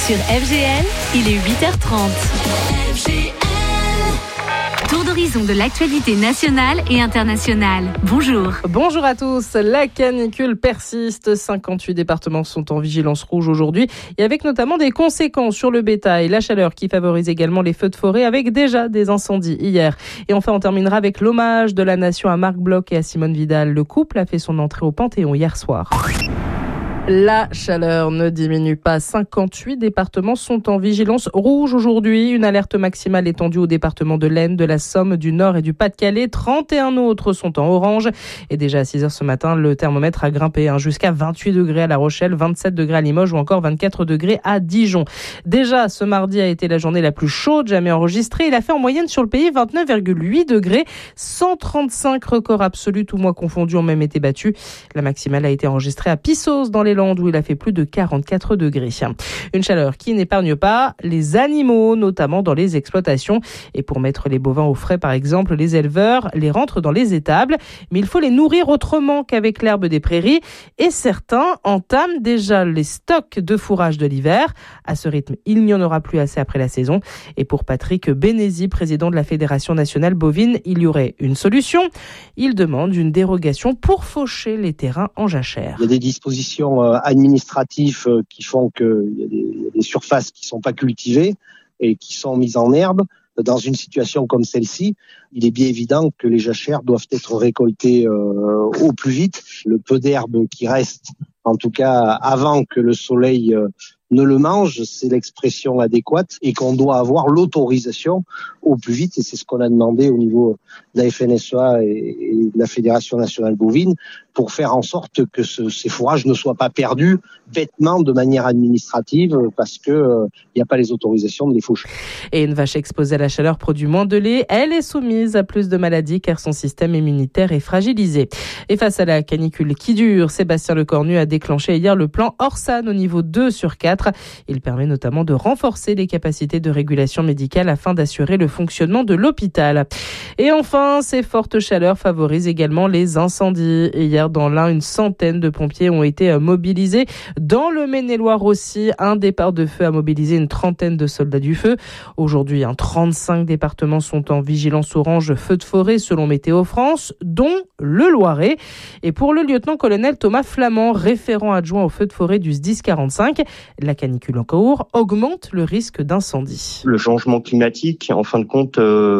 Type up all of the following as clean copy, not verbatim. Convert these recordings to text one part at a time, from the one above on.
Sur FGL, il est 8h30. Tour d'horizon de l'actualité nationale et internationale. Bonjour. Bonjour à tous. La canicule persiste. 58 départements sont en vigilance rouge aujourd'hui et avec notamment des conséquences sur le bétail. La chaleur qui favorise également les feux de forêt avec déjà des incendies hier. Et enfin, on terminera avec l'hommage de la nation à Marc Bloch et à Simone Vidal. Le couple a fait son entrée au Panthéon hier soir. La chaleur ne diminue pas. 58 départements sont en vigilance rouge aujourd'hui. Une alerte maximale étendue aux départements de l'Aisne, de la Somme, du Nord et du Pas-de-Calais. 31 autres sont en orange. Et déjà à 6h ce matin, le thermomètre a grimpé jusqu'à 28 degrés à La Rochelle, 27 degrés à Limoges ou encore 24 degrés à Dijon. Déjà, ce mardi a été la journée la plus chaude jamais enregistrée. Il a fait en moyenne sur le pays 29,8 degrés. 135 records absolus, tous mois confondus, ont même été battus. La maximale a été enregistrée à Pissos dans les Landes où il a fait plus de 44 degrés. Une chaleur qui n'épargne pas les animaux, notamment dans les exploitations. Et pour mettre les bovins au frais, par exemple, les éleveurs les rentrent dans les étables. Mais il faut les nourrir autrement qu'avec l'herbe des prairies. Et certains entament déjà les stocks de fourrage de l'hiver. À ce rythme, il n'y en aura plus assez après la saison. Et pour Patrick Bénézy, président de la Fédération nationale bovine, il y aurait une solution. Il demande une dérogation pour faucher les terrains en jachère. Il y a des dispositions administratifs qui font qu'il y a des surfaces qui sont pas cultivées et qui sont mises en herbe. Dans une situation comme celle-ci, il est bien évident que les jachères doivent être récoltées au plus vite. Le peu d'herbe qui reste, en tout cas avant que le soleil ne le mange, c'est l'expression adéquate et qu'on doit avoir l'autorisation au plus vite. Et c'est ce qu'on a demandé au niveau de la FNSEA et de la Fédération nationale bovine pour faire en sorte que ces fourrages ne soient pas perdus bêtement de manière administrative parce que il n'y a pas les autorisations de les faucher. Et une vache exposée à la chaleur produit moins de lait. Elle est soumise à plus de maladies car son système immunitaire est fragilisé. Et face à la canicule qui dure, Sébastien Lecornu a déclenché hier le plan Orsan au niveau 2 sur 4. Il permet notamment de renforcer les capacités de régulation médicale afin d'assurer le fonctionnement de l'hôpital. Et enfin, ces fortes chaleurs favorisent également les incendies. Et hier, dans l'Ain, une centaine de pompiers ont été mobilisés. Dans le Maine-et-Loire aussi, un départ de feu a mobilisé une trentaine de soldats du feu. Aujourd'hui, 35 départements sont en vigilance orange feu de forêt selon Météo France, dont le Loiret. Et pour le lieutenant-colonel Thomas Flamand, référent adjoint au feu de forêt du SDIS 45, la canicule en cours augmente le risque d'incendie. Le changement climatique, en fin de compte,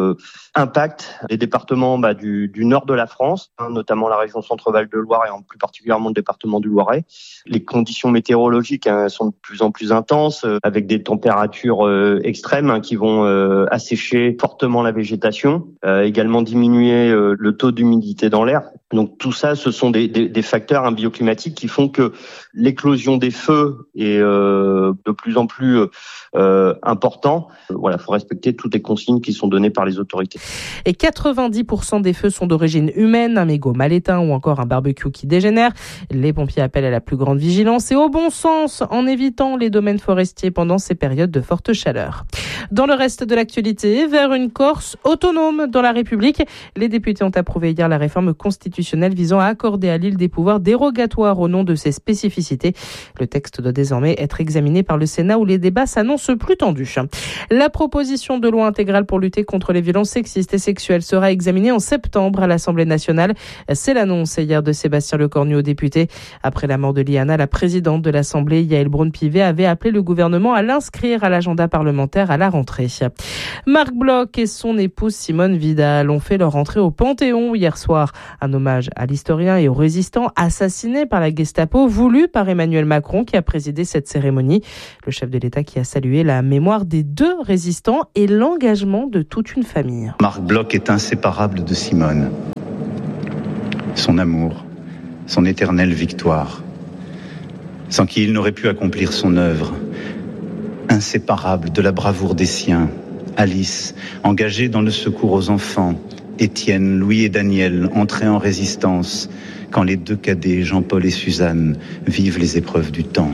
impacte les départements du nord de la France, notamment la région Centre-Val de Loire et en plus particulièrement le département du Loiret. Les conditions météorologiques sont de plus en plus intenses, avec des températures extrêmes qui vont assécher fortement la végétation, également diminuer le taux d'humidité dans l'air. Donc tout ça, ce sont des facteurs bioclimatiques qui font que l'éclosion des feux est de plus en plus important. Voilà, faut respecter toutes les consignes qui sont données par les autorités. Et 90% des feux sont d'origine humaine, un mégot mal éteint ou encore un barbecue qui dégénère. Les pompiers appellent à la plus grande vigilance et au bon sens en évitant les domaines forestiers pendant ces périodes de forte chaleur. Dans le reste de l'actualité, vers une Corse autonome dans la République, les députés ont approuvé hier la réforme constitutionnelle visant à accorder à l'île des pouvoirs dérogatoires au nom de ses spécificités. Le texte doit désormais être examiné par le Sénat où les débats s'annoncent plus tendus. La proposition de loi intégrale pour lutter contre les violences sexistes et sexuelles sera examinée en septembre à l'Assemblée nationale. C'est l'annonce hier de Sébastien Lecornu aux députés. Après la mort de Liana, la présidente de l'Assemblée, Yaël Braun-Pivet, avait appelé le gouvernement à l'inscrire à l'agenda parlementaire à la rentrée. Marc Bloch et son épouse Simone Vidal ont fait leur entrée au Panthéon hier soir. Un hommage à l'historien et aux résistants assassinés par la Gestapo, voulu par Emmanuel Macron qui a présidé cette cérémonie. Le chef de l'État qui a salué la mémoire des 2 résistants et l'engagement de toute une famille. Marc Bloch est inséparable de Simone. Son amour, son éternelle victoire, sans qui il n'aurait pu accomplir son œuvre. Inséparable de la bravoure des siens, Alice, engagée dans le secours aux enfants, Étienne, Louis et Daniel, entrés en résistance, quand les 2 cadets, Jean-Paul et Suzanne, vivent les épreuves du temps.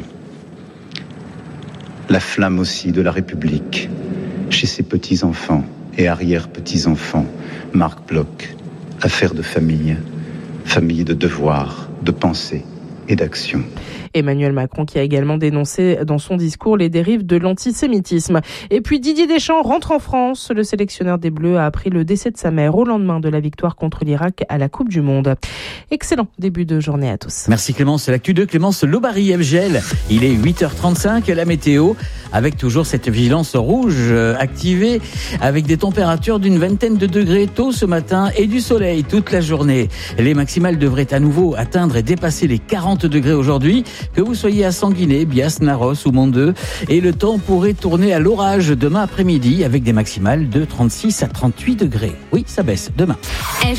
La flamme aussi de la République, chez ses petits-enfants et arrière-petits-enfants, Marc Bloch, affaire de famille, famille de devoir, de pensée et d'action. Emmanuel Macron qui a également dénoncé dans son discours les dérives de l'antisémitisme. Et puis Didier Deschamps rentre en France. Le sélectionneur des Bleus a appris le décès de sa mère au lendemain de la victoire contre l'Irak à la Coupe du Monde. Excellent début de journée à tous. Merci Clémence, c'est l'actu de Clémence Lobary FGL. Il est 8h35, la météo, avec toujours cette vigilance rouge activée, avec des températures d'une vingtaine de degrés tôt ce matin et du soleil toute la journée. Les maximales devraient à nouveau atteindre et dépasser les 40 degrés aujourd'hui, que vous soyez à Sanguinet, Bias, Narros ou Mondeux. Et le temps pourrait tourner à l'orage demain après-midi avec des maximales de 36 à 38 degrés. Oui, ça baisse demain.